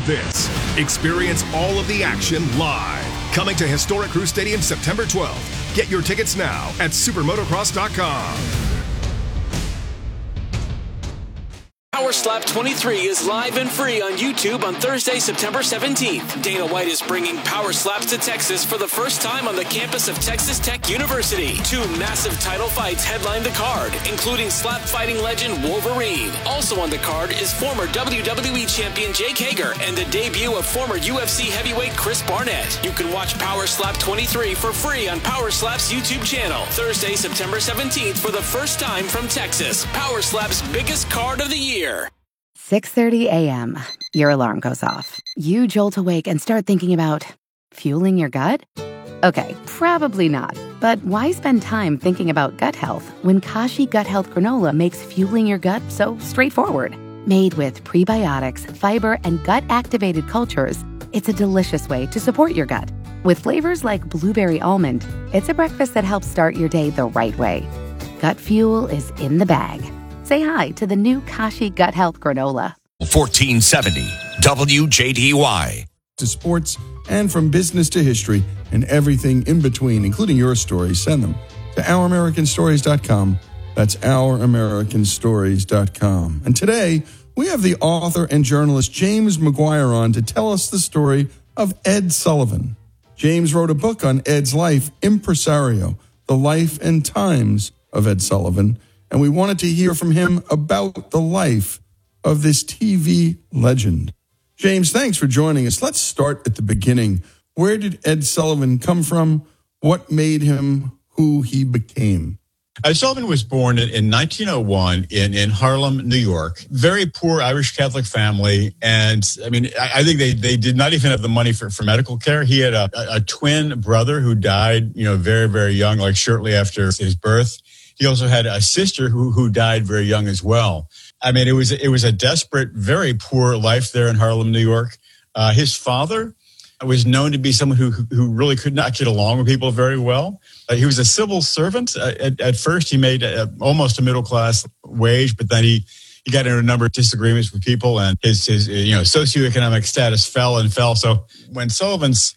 this. Experience all of the action live. Coming to Historic Crew Stadium September 12th. Get your tickets now at supermotocross.com. Power Slap 23 is live and free on YouTube on Thursday, September 17th. Dana White is bringing Power Slaps to Texas for the first time on the campus of Texas Tech University. 2 massive title fights headline the card, including slap fighting legend Wolverine. Also on the card is former WWE champion Jake Hager and the debut of former UFC heavyweight Chris Barnett. You can watch Power Slap 23 for free on Power Slap's YouTube channel. Thursday, September 17th for the first time from Texas. Power Slap's biggest card of the year. 6:30 a.m. Your alarm goes off. You jolt awake and start thinking about fueling your gut? Okay, probably not. But why spend time thinking about gut health when Kashi Gut Health Granola makes fueling your gut so straightforward? Made with prebiotics, fiber, and gut-activated cultures, it's a delicious way to support your gut. With flavors like blueberry almond, it's a breakfast that helps start your day the right way. Gut fuel is in the bag. Say hi to the new Kashi Gut Health Granola. 1470 WJDY. To sports and from business to history and everything in between, including your stories, send them to OurAmericanStories.com. That's OurAmericanStories.com. And today, we have the author and journalist James McGuire on to tell us the story of Ed Sullivan. James wrote a book on Ed's life, Impresario, The Life and Times of Ed Sullivan, and we wanted to hear from him about the life of this TV legend. James, thanks for joining us. Let's start at the beginning. Where did Ed Sullivan come from? What made him who he became? Ed Sullivan was born in 1901 in Harlem, New York. Very poor Irish Catholic family. And I mean, I think they did not even have the money for medical care. He had a twin brother who died, very, very young, like shortly after his birth. He also had a sister who died very young as well. I mean, it was a desperate, very poor life there in Harlem, New York. His father was known to be someone who really could not get along with people very well. He was a civil servant. At first, he made almost a middle-class wage, but then he got into a number of disagreements with people, and his socioeconomic status fell and fell. So when Sullivan's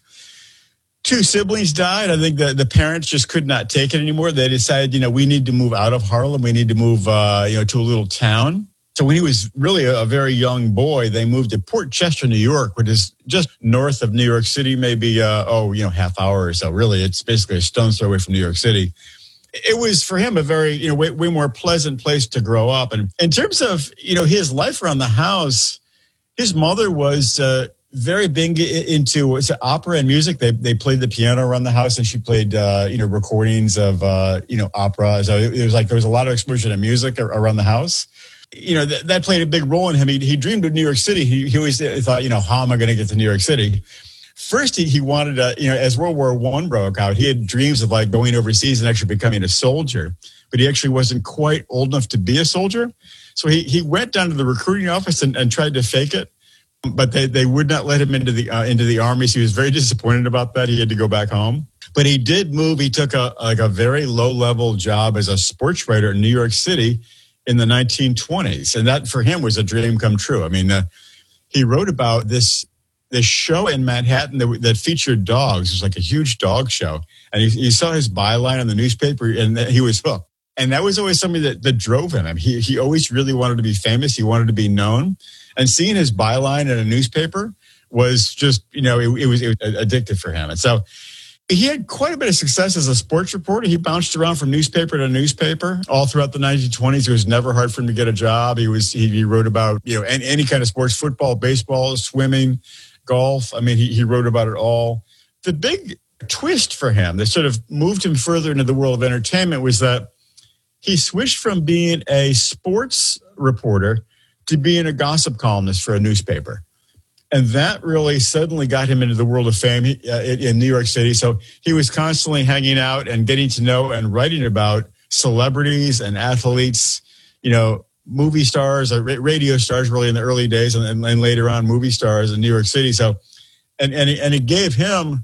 2 siblings died, I think the parents just could not take it anymore. They decided, we need to move out of Harlem. We need to move, to a little town. So when he was really a very young boy, they moved to Port Chester, New York, which is just north of New York City, maybe, half hour or so. Really, it's basically a stone's throw away from New York City. It was for him a very, way more pleasant place to grow up. And in terms of, his life around the house, his mother was very big into opera and music. They played the piano around the house, and she played, recordings of, opera. So it was like there was a lot of exposure to music around the house. That played a big role in him. He dreamed of New York City. He always thought, how am I going to get to New York City? First, he wanted as World War I broke out, he had dreams of like going overseas and actually becoming a soldier, but he actually wasn't quite old enough to be a soldier. So he went down to the recruiting office and tried to fake it, but they would not let him into the army. So he was very disappointed about that. He had to go back home. But he did move. He took a very low-level job as a sports writer in New York City in the 1920s. And that for him was a dream come true. I mean, he wrote about this show in Manhattan that featured dogs. It was like a huge dog show. And he saw his byline in the newspaper, and he was hooked. And that was always something that drove him. I mean, he always really wanted to be famous. He wanted to be known. And seeing his byline in a newspaper was just, it was addictive for him. And so he had quite a bit of success as a sports reporter. He bounced around from newspaper to newspaper all throughout the 1920s. It was never hard for him to get a job. He wrote about, any kind of sports, football, baseball, swimming, golf. I mean, he wrote about it all. The big twist for him that sort of moved him further into the world of entertainment was that he switched from being a sports reporter to being a gossip columnist for a newspaper. And that really suddenly got him into the world of fame in New York City. So he was constantly hanging out and getting to know and writing about celebrities and athletes, movie stars, radio stars really in the early days, and later on movie stars in New York City. So, and it gave him,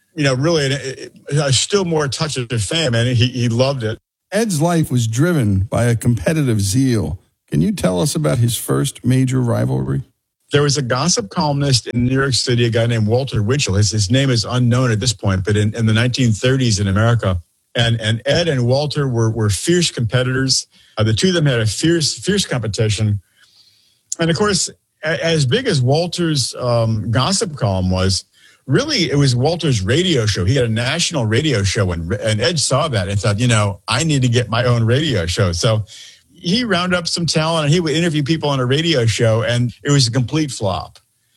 really a still more touch of fame, and he loved it. Ed's life was driven by a competitive zeal. Can you tell us about his first major rivalry? There was a gossip columnist in New York City, a guy named Walter Winchell. His name is unknown at this point, but in the 1930s in America, and Ed and Walter were fierce competitors. The two of them had a fierce competition. And of course, as big as Walter's gossip column was, really, it was Walter's radio show. He had a national radio show, and Ed saw that and thought, I need to get my own radio show. So he rounded up some talent, and he would interview people on a radio show, and it was a complete flop.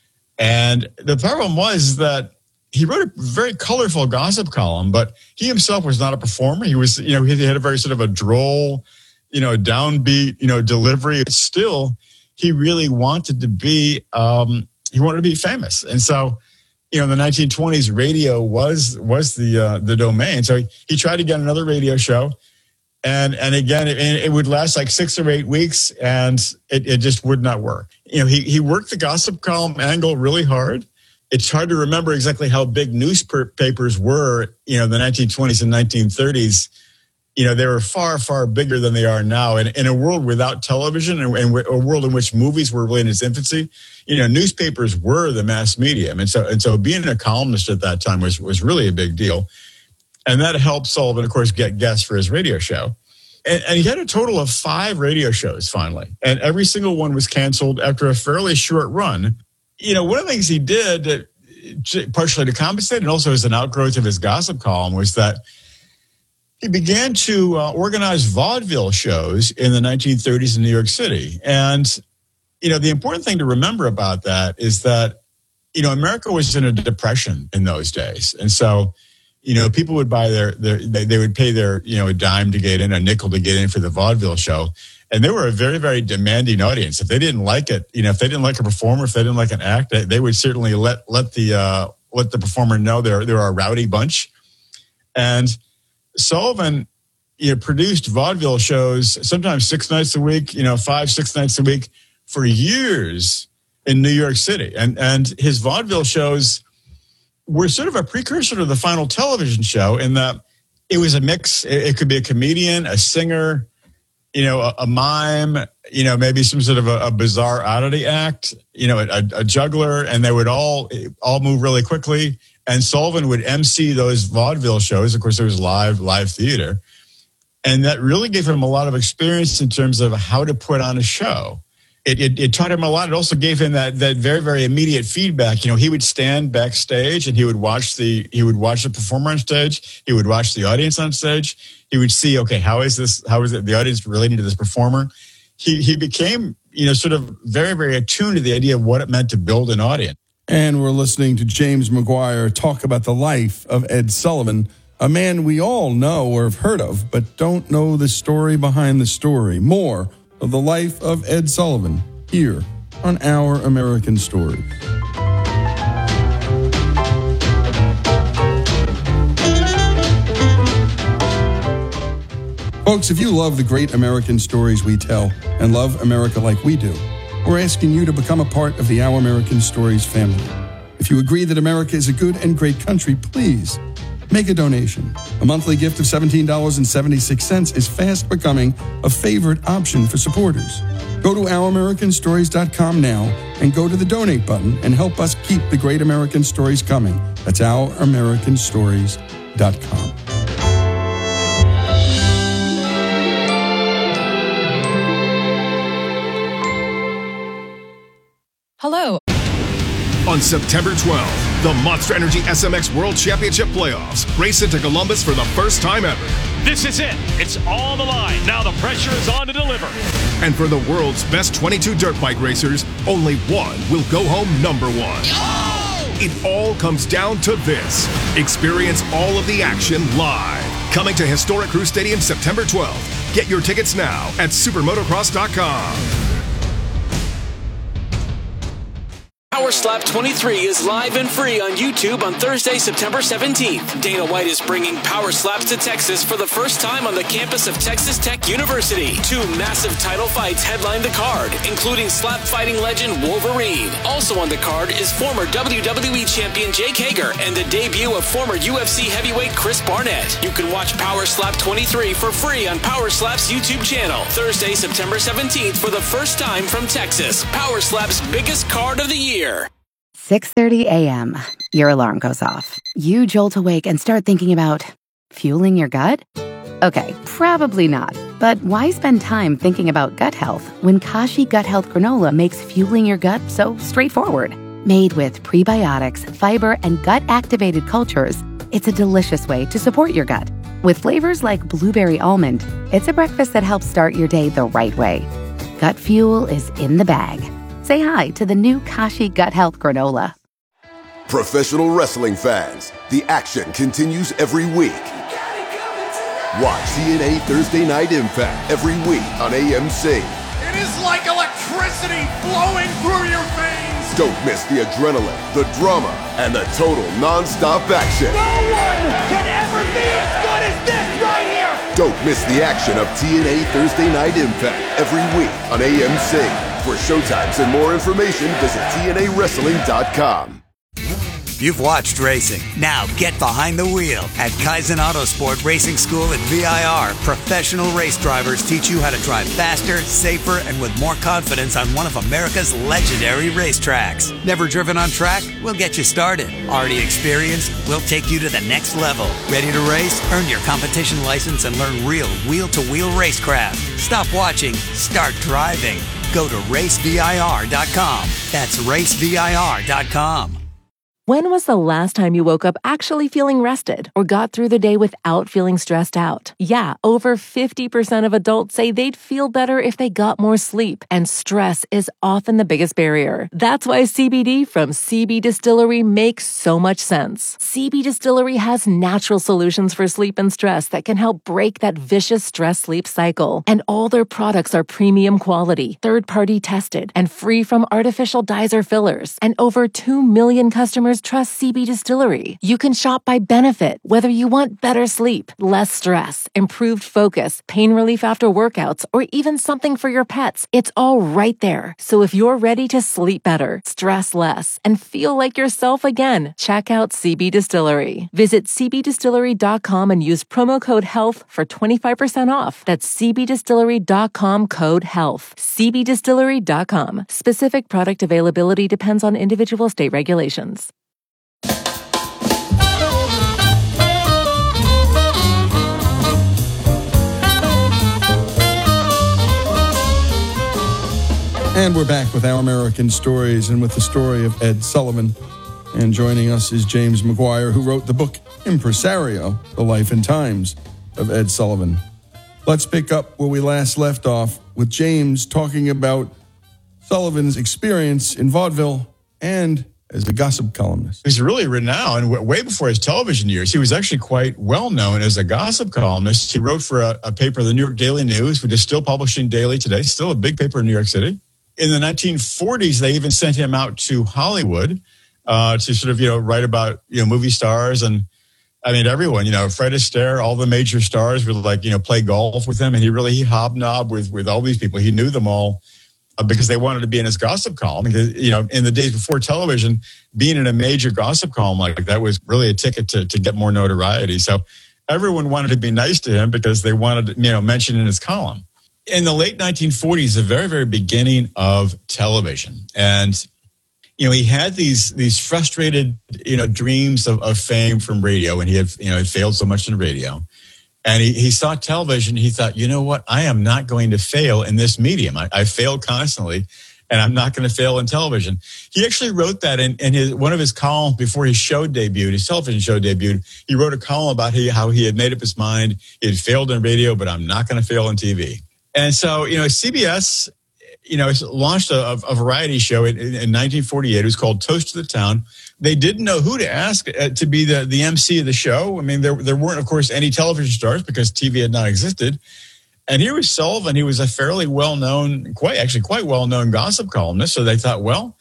And the problem was that he wrote a very colorful gossip column, but he himself was not a performer. He was, he had a very sort of a droll, downbeat, delivery. Still, he really wanted to be, famous. And so, in the 1920s, radio was the domain. So he tried to get another radio show. And again, it would last like 6 or 8 weeks, and it just would not work. He worked the gossip column angle really hard. It's hard to remember exactly how big newspapers were, in the 1920s and 1930s. They were far, far bigger than they are now. And in a world without television and a world in which movies were really in its infancy, newspapers were the mass medium. And so being a columnist at that time was really a big deal. And that helped Sullivan, of course, get guests for his radio show. And he had a total of 5 radio shows finally. And every single one was canceled after a fairly short run. One of the things he did, partially to compensate and also as an outgrowth of his gossip column, was that he began to organize vaudeville shows in the 1930s in New York City. And, the important thing to remember about that is that, America was in a depression in those days. And so, people would buy they would pay their, a dime to get in, a nickel to get in for the vaudeville show. And they were a very, very demanding audience. If they didn't like it, if they didn't like a performer, if they didn't like an act, they would certainly let the performer know they're a rowdy bunch. And Sullivan, produced vaudeville shows, sometimes 6 nights a week, 5-6 nights a week for years in New York City. And his vaudeville shows were sort of a precursor to the final television show in that it was a mix. It could be a comedian, a singer, a mime, maybe some sort of a bizarre oddity act, a juggler, and they would all move really quickly. And Sullivan would MC those vaudeville shows. Of course, there was live theater. And that really gave him a lot of experience in terms of how to put on a show. It taught him a lot. It also gave him that very, very immediate feedback. He would stand backstage and he would watch the performer on stage. He would watch the audience on stage. He would see, okay, how is the audience relating to this performer? He became, sort of very, very attuned to the idea of what it meant to build an audience. And we're listening to James McGuire talk about the life of Ed Sullivan, a man we all know or have heard of, but don't know the story behind the story. More of the life of Ed Sullivan here on Our American Stories. Folks, if you love the great American stories we tell and love America like we do, we're asking you to become a part of the Our American Stories family. If you agree that America is a good and great country, please make a donation. A monthly gift of $17.76 is fast becoming a favorite option for supporters. Go to OurAmericanStories.com now and go to the donate button and help us keep the great American stories coming. That's OurAmericanStories.com. Hello. On September 12th, the Monster Energy SMX World Championship Playoffs race into Columbus for the first time ever. This is it. It's on the line. Now the pressure is on to deliver. And for the world's best 22 dirt bike racers, only one will go home number one. Oh! It all comes down to this. Experience all of the action live. Coming to Historic Crew Stadium September 12th. Get your tickets now at supermotocross.com. Power Slap 23 is live and free on YouTube on Thursday, September 17th. Dana White is bringing Power Slaps to Texas for the first time on the campus of Texas Tech University. 2 massive title fights headline the card, including slap fighting legend Wolverine. Also on the card is former WWE champion Jake Hager and the debut of former UFC heavyweight Chris Barnett. You can watch Power Slap 23 for free on Power Slap's YouTube channel Thursday, September 17th for the first time from Texas. Power Slap's biggest card of the year. 6:30 a.m. Your alarm goes off. You jolt awake and start thinking about fueling your gut? Okay, probably not. But why spend time thinking about gut health when Kashi Gut Health Granola makes fueling your gut so straightforward? Made with prebiotics, fiber, and gut-activated cultures, it's a delicious way to support your gut. With flavors like blueberry almond, it's a breakfast that helps start your day the right way. Gut fuel is in the bag. Say hi to the new Kashi Gut Health Granola. Professional wrestling fans, the action continues every week. Watch TNA Thursday Night Impact every week on AMC. It is like electricity flowing through your veins. Don't miss the adrenaline, the drama, and the total non-stop action. No one can ever be as good as this right here. Don't miss the action of TNA Thursday Night Impact every week on AMC. For showtimes and more information, visit TNAWrestling.com. You've watched racing. Now get behind the wheel. At Kaizen Autosport Racing School at VIR, professional race drivers teach you how to drive faster, safer, and with more confidence on one of America's legendary racetracks. Never driven on track? We'll get you started. Already experienced? We'll take you to the next level. Ready to race? Earn your competition license and learn real wheel-to-wheel racecraft. Stop watching. Start driving. Go to racevir.com. That's racevir.com. When was the last time you woke up actually feeling rested or got through the day without feeling stressed out? Yeah, over 50% of adults say they'd feel better if they got more sleep, and stress is often the biggest barrier. That's why CBD from CB Distillery makes so much sense. CB Distillery has natural solutions for sleep and stress that can help break that vicious stress-sleep cycle. And all their products are premium quality, third-party tested, and free from artificial dyes or fillers. And over 2 million customers trust CB Distillery. You can shop by benefit, whether you want better sleep, less stress, improved focus, pain relief after workouts, or even something for your pets. It's all right there. So if you're ready to sleep better, stress less, and feel like yourself again, check out CB Distillery. Visit cbdistillery.com and use promo code HEALTH for 25% off. That's cbdistillery.com code HEALTH. cbdistillery.com. Specific product availability depends on individual state regulations. And we're back with Our American Stories and with the story of Ed Sullivan. And joining us is James McGuire, who wrote the book Impresario, The Life and Times of Ed Sullivan. Let's pick up where we last left off with James talking about Sullivan's experience in vaudeville and as a gossip columnist. He's really renowned way before his television years. He was actually quite well known as a gossip columnist. He wrote for a paper, the New York Daily News, which is still publishing daily today, still a big paper in New York City. In the 1940s, they even sent him out to Hollywood to sort of, write about, movie stars. And I mean, everyone, Fred Astaire, all the major stars would play golf with him. And he hobnobbed with all these people. He knew them all because they wanted to be in his gossip column. Because, in the days before television, being in a major gossip column like that was really a ticket to get more notoriety. So everyone wanted to be nice to him because they wanted to, mention in his column. In the late 1940s, the very, very beginning of television. And, he had these frustrated, dreams of fame from radio. And he had, failed so much in radio. And he saw television. He thought, you know what? I am not going to fail in this medium. I failed constantly, and I'm not going to fail in television. He actually wrote that in one of his columns before his show debuted, his television show debuted. He wrote a column about how he had made up his mind. He had failed in radio, but I'm not going to fail in TV. And so, CBS, launched a variety show in 1948. It was called Toast to the Town. They didn't know who to ask to be the MC of the show. I mean, there weren't, of course, any television stars because TV had not existed. And here was Sullivan. He was a fairly well-known, quite well-known gossip columnist. So they thought, well,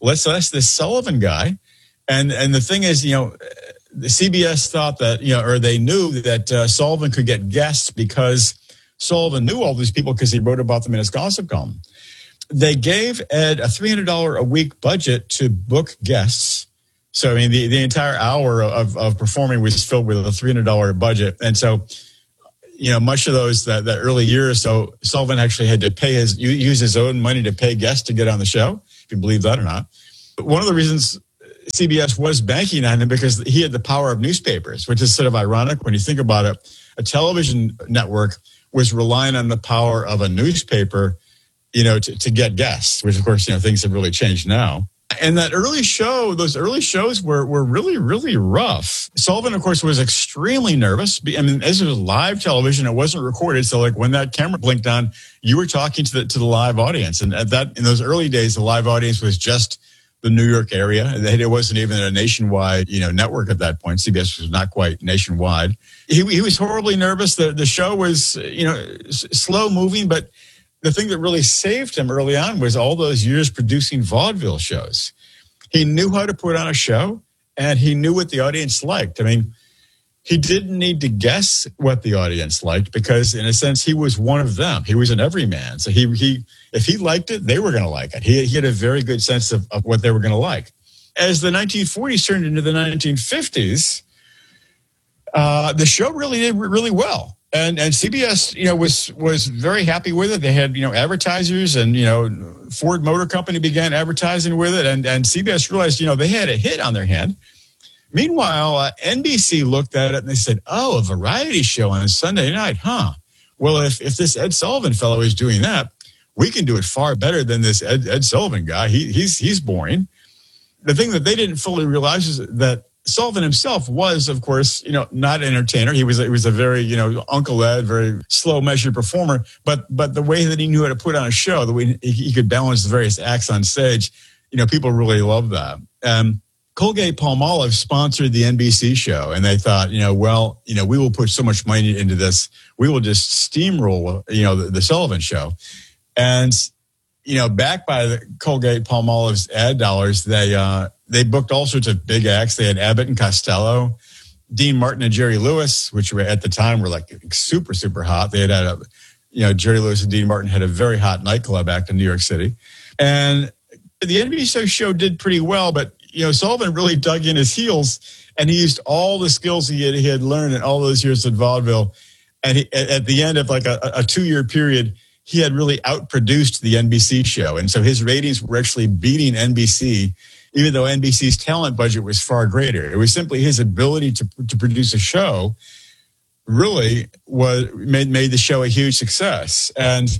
let's ask this Sullivan guy. And the thing is, the CBS thought that, or they knew that Sullivan could get guests because Sullivan knew all these people because he wrote about them in his gossip column. They gave Ed a $300 a week budget to book guests. So, I mean, the entire hour of performing was filled with a $300 budget. And so, much of those, that early year or so, Sullivan actually had to use his own money to pay guests to get on the show, if you believe that or not. But one of the reasons CBS was banking on him because he had the power of newspapers, which is sort of ironic when you think about it. A television network was relying on the power of a newspaper, to get guests, which of course, things have really changed now. And that early show, those early shows were really, really rough. Sullivan, of course, was extremely nervous. I mean, as it was live television, it wasn't recorded. So like when that camera blinked on, you were talking to the live audience. And in those early days, the live audience was just the New York area. It wasn't even a nationwide, network at that point. CBS was not quite nationwide. He was horribly nervous. The show was, slow moving, but the thing that really saved him early on was all those years producing vaudeville shows. He knew how to put on a show, and he knew what the audience liked. I mean, he didn't need to guess what the audience liked because, in a sense, he was one of them. He was an everyman. So if he liked it, they were going to like it. He had a very good sense of what they were going to like. As the 1940s turned into the 1950s, the show really did really well. And CBS, was very happy with it. They had, advertisers, and, Ford Motor Company began advertising with it. And CBS realized, they had a hit on their hand. Meanwhile, NBC looked at it and they said, oh, a variety show on a Sunday night, huh? Well, if this Ed Sullivan fellow is doing that, we can do it far better than this Ed Sullivan guy. He's boring. The thing that they didn't fully realize is that Sullivan himself was, of course, not an entertainer. He was a very, Uncle Ed, very slow measured performer. But the way that he knew how to put on a show, the way he could balance the various acts on stage, people really loved that. Colgate-Palmolive sponsored the NBC show, and they thought, we will put so much money into this, we will just steamroll, the Sullivan show. And, backed by the Colgate-Palmolive's ad dollars, they booked all sorts of big acts. They had Abbott and Costello, Dean Martin and Jerry Lewis, which were at the time were like super, super hot. They had Jerry Lewis and Dean Martin had a very hot nightclub act in New York City. And the NBC show did pretty well, but, Sullivan really dug in his heels, and he used all the skills he had learned in all those years at vaudeville. And at the end of like a 2-year period, he had really outproduced the NBC show. And so his ratings were actually beating NBC, even though NBC's talent budget was far greater. It was simply his ability to produce a show really made the show a huge success. And,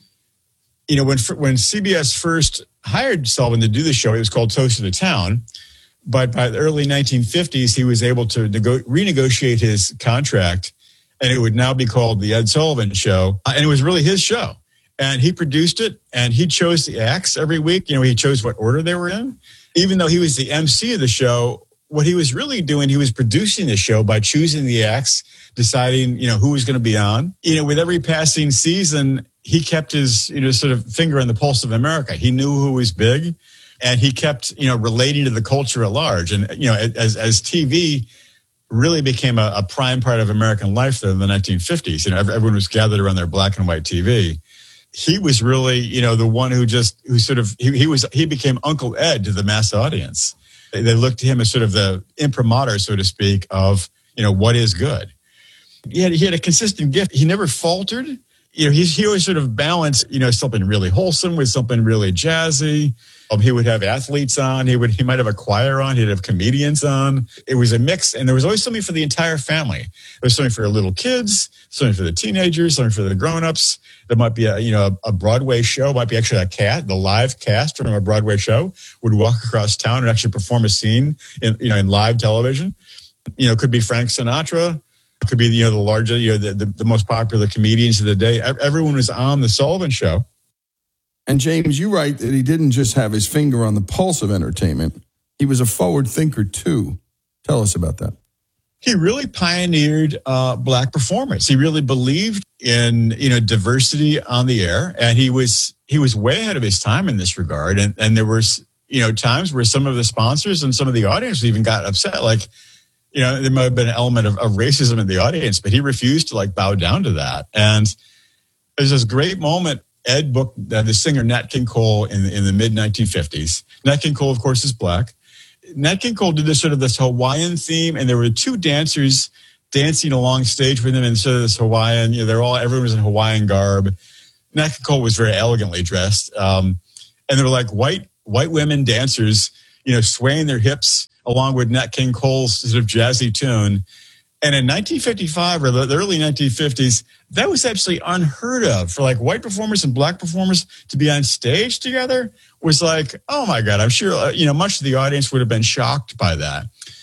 when CBS first hired Sullivan to do the show, it was called Toast of the Town. But by the early 1950s, he was able to renegotiate his contract, and it would now be called The Ed Sullivan Show. And it was really his show. And he produced it, and he chose the acts every week. He chose what order they were in. Even though he was the MC of the show, what he was really doing, he was producing the show by choosing the acts, deciding, who was going to be on. With every passing season, he kept his, sort of finger on the pulse of America. He knew who was big, and he kept, relating to the culture at large. And, as TV really became a prime part of American life there in the 1950s, everyone was gathered around their black and white TV. He was really, the one he became Uncle Ed to the mass audience. They looked to him as sort of the imprimatur, so to speak, of, what is good. He had a consistent gift. He never faltered. He always sort of balanced, something really wholesome with something really jazzy. He would have athletes on. He might have a choir on. He'd have comedians on. It was a mix, and there was always something for the entire family. There was something for the little kids, something for the teenagers, something for the grown-ups. There might be a Broadway show. Might be actually the live cast from a Broadway show would walk across town and actually perform a scene in live television. Could be Frank Sinatra. It could be the larger, the most popular comedians of the day. Everyone was on the Sullivan Show. And James, you write that he didn't just have his finger on the pulse of entertainment. He was a forward thinker, too. Tell us about that. He really pioneered black performance. He really believed in, diversity on the air. And he was way ahead of his time in this regard. And there was, times where some of the sponsors and some of the audience even got upset. Like, there might have been an element of racism in the audience, but he refused to bow down to that. And there's this great moment. Ed booked the singer Nat King Cole in the mid 1950s. Nat King Cole, of course, is black. Nat King Cole did this Hawaiian theme, and there were two dancers dancing along stage with him instead of this Hawaiian. Everyone was in Hawaiian garb. Nat King Cole was very elegantly dressed, and there were white women dancers, swaying their hips along with Nat King Cole's sort of jazzy tune. And in 1955 or the early 1950s, that was actually unheard of for white performers and black performers to be on stage together. Was oh my God, I'm sure, much of the audience would have been shocked by that.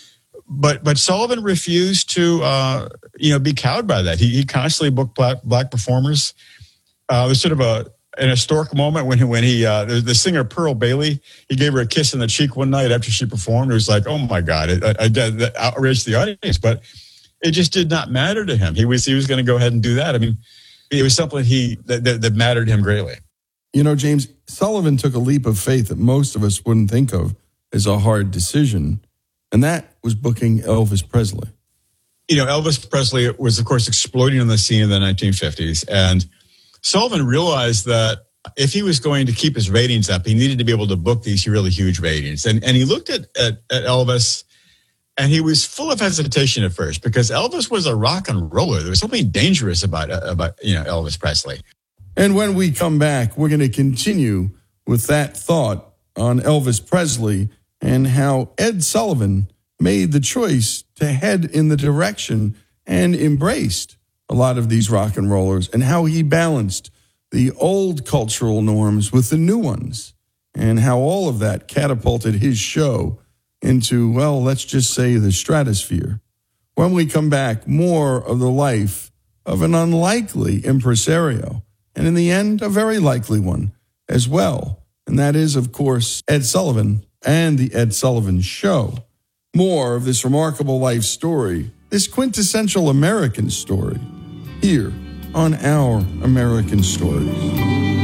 But Sullivan refused to, be cowed by that. He constantly booked black performers. There's sort of an historic moment when he the singer Pearl Bailey, he gave her a kiss on the cheek one night after she performed. It was oh my God, that outraged the audience, but it just did not matter to him. He was going to go ahead and do that. I mean, it was something that mattered to him greatly. James, Sullivan took a leap of faith that most of us wouldn't think of as a hard decision, and that was booking Elvis Presley. Elvis Presley was, of course, exploding on the scene in the 1950s, and Sullivan realized that if he was going to keep his ratings up, he needed to be able to book these really huge ratings. And he looked at Elvis, and he was full of hesitation at first because Elvis was a rock and roller. There was something dangerous about Elvis Presley. And when we come back, we're going to continue with that thought on Elvis Presley and how Ed Sullivan made the choice to head in the direction and embraced a lot of these rock and rollers, and how he balanced the old cultural norms with the new ones, and how all of that catapulted his show into, well, let's just say the stratosphere. When we come back, more of the life of an unlikely impresario, and in the end, a very likely one as well. And that is, of course, Ed Sullivan and the Ed Sullivan Show. More of this remarkable life story, this quintessential American story, here on Our American Stories.